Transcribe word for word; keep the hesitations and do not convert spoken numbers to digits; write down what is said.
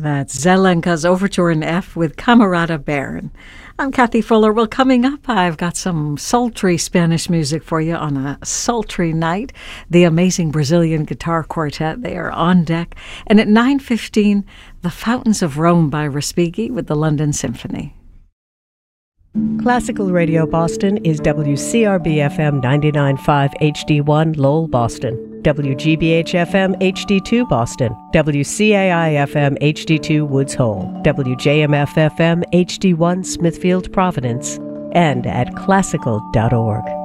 That's Zelenka's Overture in F with Camarada Baron. I'm Kathy Fuller. Well, coming up, I've got some sultry Spanish music for you on a sultry night. The amazing Brazilian Guitar Quartet, they are on deck. And at nine fifteen, The Fountains of Rome by Respighi with the London Symphony. Classical Radio Boston is W C R B F M ninety-nine point five H D one Lowell, Boston, W G B H F M H D two Boston, W C A I F M H D two Woods Hole, W J M F F M H D one Smithfield, Providence, and at classical dot org.